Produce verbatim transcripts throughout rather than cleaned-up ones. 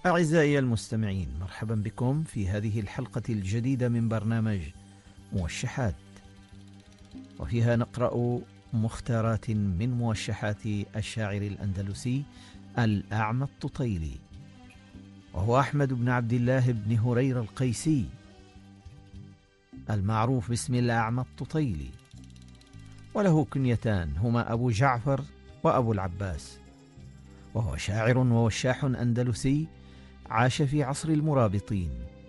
أعزائي المستمعين، مرحبا بكم في هذه الحلقة الجديدة من برنامج موشحات، وفيها نقرأ مختارات من موشحات الشاعر الأندلسي الأعمى الططيلي، وهو أحمد بن عبد الله بن هريرة القيسي المعروف باسم الأعمى الططيلي، وله كنيتان هما أبو جعفر وأبو العباس، وهو شاعر ووشاح أندلسي عاش في عصر المرابطين.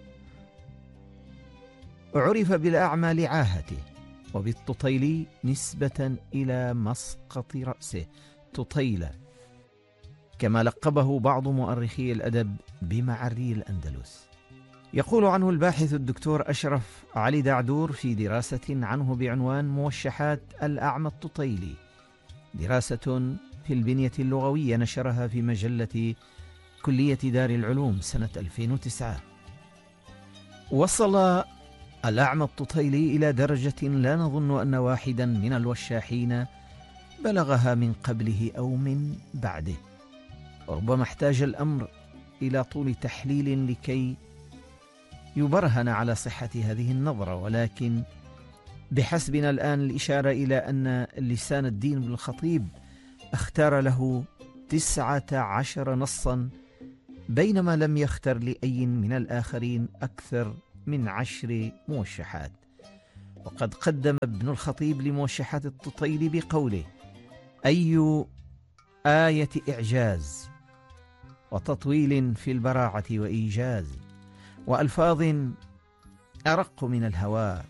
عرف بالأعمى لعاهته، وبالططيلي نسبة إلى مسقط رأسه ططيلة، كما لقبه بعض مؤرخي الأدب بمعري الأندلس. يقول عنه الباحث الدكتور أشرف علي دعدور في دراسة عنه بعنوان موشحات الأعمى الططيلي، دراسة في البنية اللغوية نشرها في مجلة كلية دار العلوم سنة ألفين وتسعة. وصل الأعمى الططيلي إلى درجة لا نظن أن واحدا من الوشاحين بلغها من قبله أو من بعده، وربما احتاج الأمر إلى طول تحليل لكي يبرهن على صحة هذه النظرة، ولكن بحسبنا الآن الإشارة إلى أن لسان الدين بن الخطيب اختار له تسعة عشر نصا، بينما لم يختر لأي من الآخرين أكثر من عشر موشحات. وقد قدم ابن الخطيب لموشحات الططيلي بقوله: أي آية إعجاز وتطويل في البراعة وإيجاز، وألفاظ أرق من الهواء،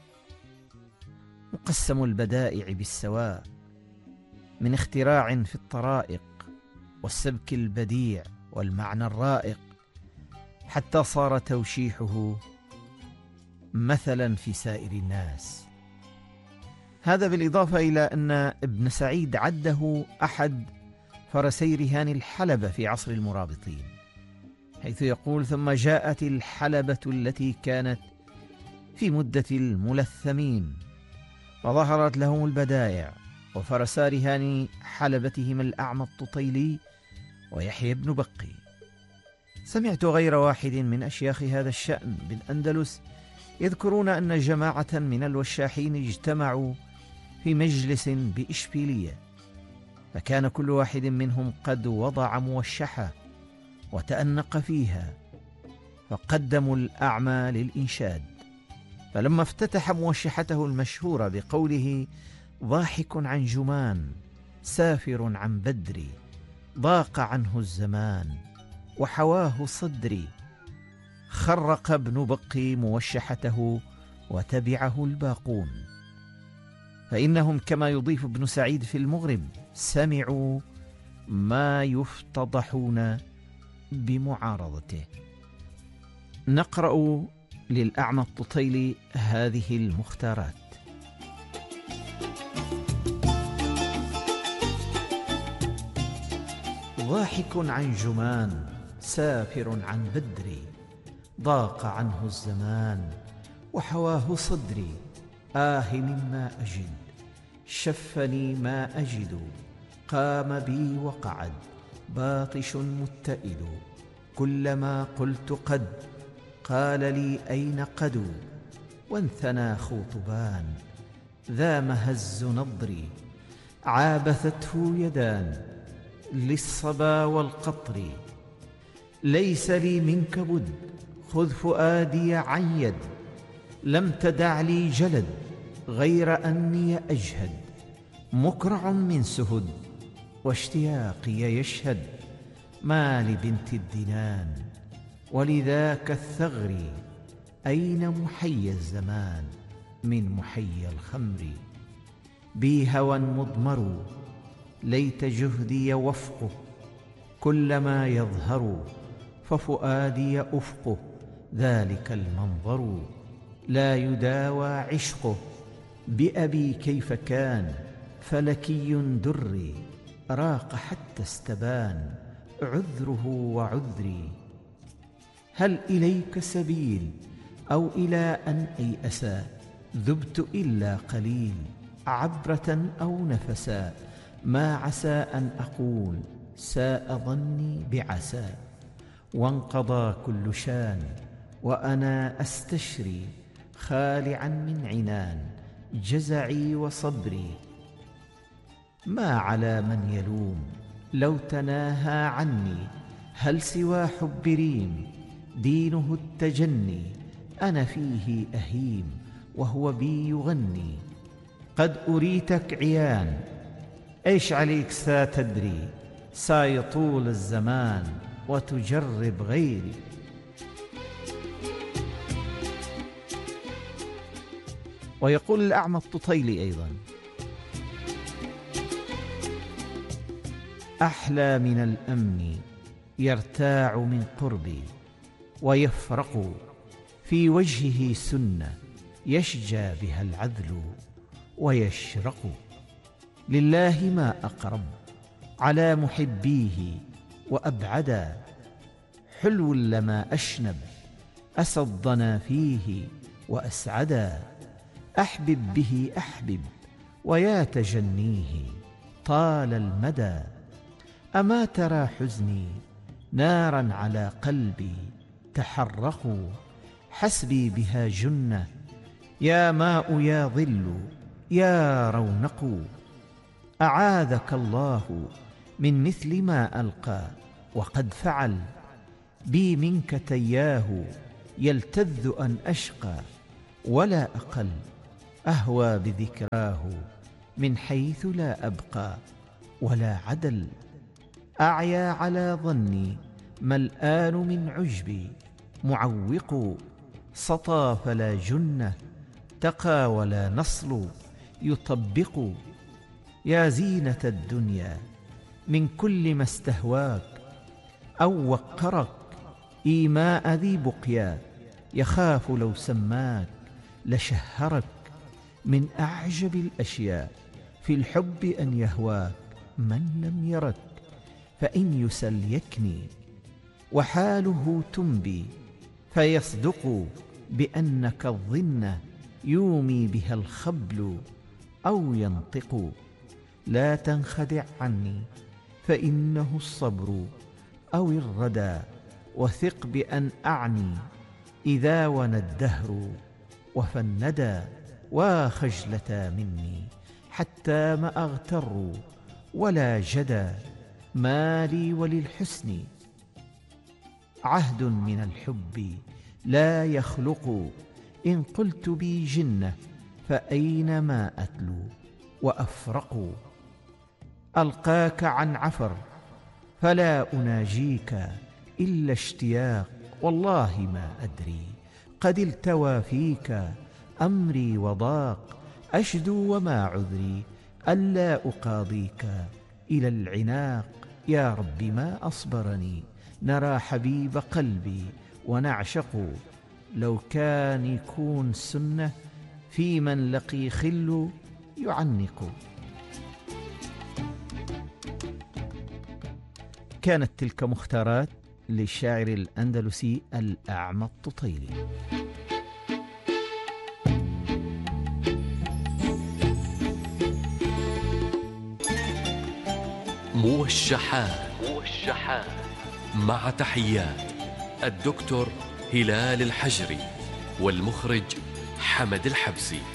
مقسم البدائع بالسواء، من اختراع في الطرائق والسبك البديع والمعنى الرائق، حتى صار توشيحه مثلا في سائر الناس. هذا بالإضافة إلى أن ابن سعيد عده أحد فرسي رهان الحلبة في عصر المرابطين، حيث يقول: ثم جاءت الحلبة التي كانت في مدة الملثمين، وظهرت لهم البدائع، وفرسا رهان حلبتهم الأعمى الططيلي ويحيى بن بقي. سمعت غير واحد من أشياخ هذا الشأن بالأندلس يذكرون أن جماعة من الوشاحين اجتمعوا في مجلس بإشبيلية، فكان كل واحد منهم قد وضع موشحة وتأنق فيها، فقدموا الأعمى للإنشاد. فلما افتتح موشحته المشهورة بقوله: ضاحك عن جمان سافر عن بدري، ضاق عنه الزمان وحواه صدري، خرق ابن بقي موشحته وتبعه الباقون، فإنهم كما يضيف ابن سعيد في المغرب سمعوا ما يفتضحون بمعارضته. نقرأ للأعمى الططيلي هذه المختارات: ضاحك عن جمان سافر عن بدري، ضاق عنه الزمان وحواه صدري، آه مما أجد شفني ما أجد، قام بي وقعد باطش متئد، كلما قلت قد قال لي أين قدو، وانثنى خوطبان ذا مهز نضري، عابثته يدان للصبا والقطر، ليس لي منك بد خذ فؤادي عن يد، لم تدع لي جلد غير أني أجهد، مكرع من سهد واشتياقي يشهد، ما لبنت الدنان ولذاك الثغر، أين محيي الزمان من محيي الخمر، بي هوى مضمر ليت جهدي وفقه، كلما يظهر ففؤادي أفقه، ذلك المنظر لا يداوى عشقه، بأبي كيف كان فلكي دري، راق حتى استبان عذره وعذري، هل إليك سبيل أو إلى أن أيأسا، ذبت إلا قليل عبرة أو نفسا، ما عسى أن أقول ساء ظني بعسى، وانقضى كل شان، وأنا أستشري خالعا من عنان جزعي وصبري. ما على من يلوم لو تناهى عني، هل سوى حب ريم دينه التجني؟ أنا فيه أهيم وهو بي يغني. قد أريتك عيان، إيش عليك ساتدري؟ سايطول الزمان وتجرب غيري. ويقول الأعمى الططيلي أيضا: أحلى من الأمن يرتاع من قربي، ويفرق في وجهه سنة يشجى بها العذل ويشرق. لله ما أقرب على محبيه وأبعدا، حلو لما أشنب أسى الضنا فيه وأسعدا. أحبب به أحبب ويا تجنيه طال المدى. أما ترى حزني نارا على قلبي تحرقوا، حسبي بها جنة يا ماء يا ظل يا رونق. أعاذك الله من مثل ما ألقى، وقد فعل بي منك تياه. يلتذ أن أشقى ولا أقل، أهوى بذكراه من حيث لا أبقى ولا عدل. أعيا على ظني ملآن من عجبي، معوق سطى فلا جنة، تقى ولا نصل يطبق. يا زينة الدنيا من كل ما استهواك، أو وقرك إيماء ذي بقيا. يخاف لو سماك لشهرك، من أعجب الأشياء في الحب أن يهواك من لم يرك. فإن يسل يكني وحاله تنبي، فيصدق بأنك الظن يومي بها الخبل أو ينطق. لا تنخدع عني فإنه الصبر أو الردى، وثق بأن أعني إذا ونى الدهر وفندى. وخجلتا مني حتى ما أغتر، ولا جدى ما لي وللحسن عهد من الحب لا يخلق. إن قلت بي جنة فأينما أتلو وأفرق. ألقاك عن عفر فلا أناجيك إلا اشتياق، والله ما أدري قد التوى فيك أمري وضاق. أشدو وما عذري ألا أقاضيك إلى العناق. يا رب ما أصبرني نرى حبيب قلبي ونعشق. لو كان يكون سنة في من لقي خل يعنق. كانت تلك مختارات للشاعر الأندلسي الأعمى الططيلي. موشحات موشحات مع تحيات الدكتور هلال الحجري والمخرج حمد الحبسي.